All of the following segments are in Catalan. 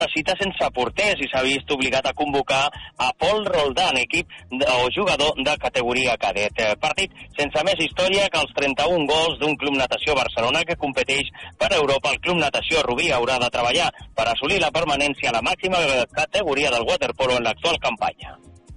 cita sense porters i s'ha vist obligat a convocar a Pol Roldán, equip o jugador de categoria cadet. Partit sense més història que els 31 gols d'un Club Natació Barcelona que competeix per Europa. El Club Natació Rubí haurà de treballar per assolir la permanència a la màxima categoria del waterpolo en l'actual campanya.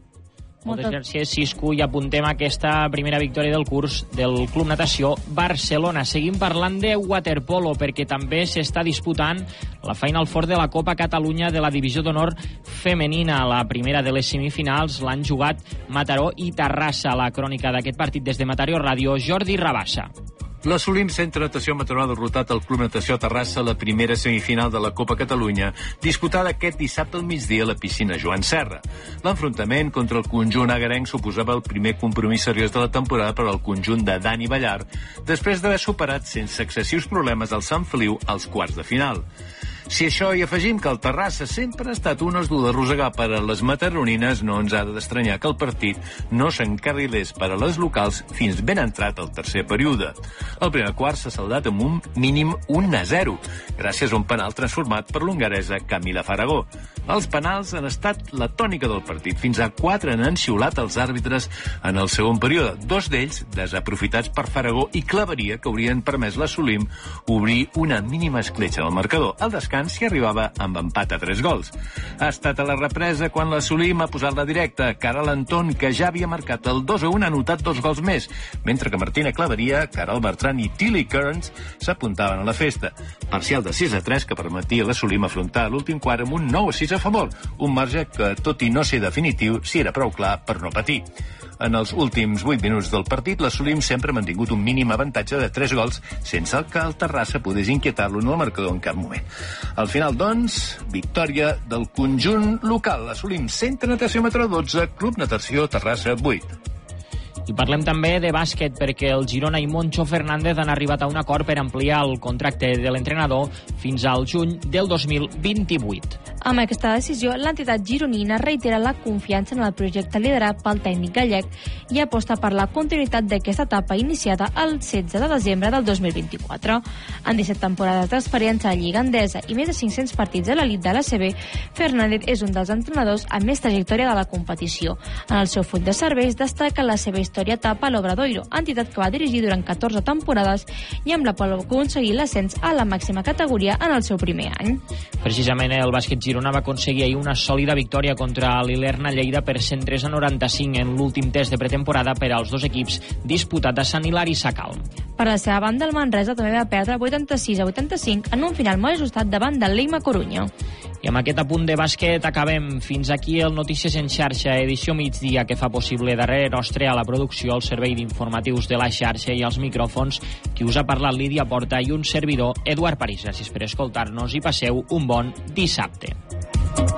Moltes gràcies, Cisco, i apuntem aquesta primera victòria del curs del Club Natació Barcelona. Seguim parlant de waterpolo, perquè també s'està disputant la Final Four de la Copa Catalunya de la Divisió d'Honor Femenina. La primera de les semifinals l'han jugat Mataró i Terrassa. La crònica d'aquest partit des de Mataró Ràdio, Jordi Rabassa. L'Assolim Centre Natació Mataró ha derrotat el Club Natació Terrassa a la primera semifinal de la Copa Catalunya, disputada aquest dissabte al migdia a la piscina Joan Serra. L'enfrontament contra el conjunt agarenc suposava el primer compromís seriós de la temporada per al conjunt de Dani Ballar, després d'haver superat sense excessius problemes el Sant Feliu als quarts de final. Si això hi afegim que el Terrassa sempre ha estat un os dur de rosegar per a les mataronines, no ens ha d'estranyar que el partit no s'encarrilés per a les locals fins ben entrat el tercer període. El primer quart s'ha saldat amb un mínim 1-0, gràcies a un penal transformat per l'hongaresa Camila Faragó. Els penals han estat la tònica del partit. Fins a 4 han xiulat els àrbitres en el segon període, 2 d'ells desaprofitats per Faragó i Claveria, que haurien permès l'Assolim obrir una mínima escletxa del marcador. Al descans s'hi arribava amb empat a 3 gols. Ha estat a la represa quan l'Assolim ha posat la directa. Caral Anton, que ja havia marcat el 2-1, ha anotat 2 gols més, mentre que Martina Claveria, Caral Bertran i Tilly Kearns s'apuntaven a la festa. Parcial de 6-3 que permetia a l'Assolim afrontar l'últim quart amb un 9-6 a favor, un marge que, tot i no ser definitiu, sí era prou clar per no patir. En els últims 8 minuts del partit, l'Assolim sempre ha mantingut un mínim avantatge de 3 gols, sense que el Terrassa podés inquietar-lo en el marcador en cap moment. Al final, doncs, victòria del conjunt local. L'Assolim Centre Natació Mataró 12, Club Natació Terrassa 8. I parlem també de bàsquet, perquè el Girona i Moncho Fernández han arribat a un acord per ampliar el contracte de l'entrenador fins al juny del 2028. Amb aquesta decisió, l'entitat gironina reitera la confiança en el projecte liderat pel tècnic gallec i aposta per la continuïtat d'aquesta etapa iniciada el 16 de desembre del 2024. En 17 temporades d'experiència a Lliga Endesa i més de 500 partits a l'elit de l'ACB, Fernández és un dels entrenadors amb més trajectòria de la competició. En el seu full de serveis destaca la seva història etapa a l'Obradoiro, entitat que va dirigir durant 14 temporades i amb la qual va aconseguir l'ascens a la màxima categoria en el seu primer any. Precisament el bàsquet Girona va aconseguir ahir una sòlida victòria contra l'Ilerna Lleida per 103-95 en l'últim test de pretemporada per als dos equips disputat a Sant Hilari Sacalm. Per la seva banda, el Manresa també va perdre 86-85 en un final molt ajustat davant del Leima Corunya. I amb aquest apunt de bàsquet acabem. Fins aquí el Notícies en xarxa, edició migdia, que fa possible darrere nostre a la producció, el servei d'informatius de la xarxa i els micròfons, qui us ha parlat Lídia Porta i un servidor, Eduard París. Gràcies per escoltar-nos i passeu un bon dissabte.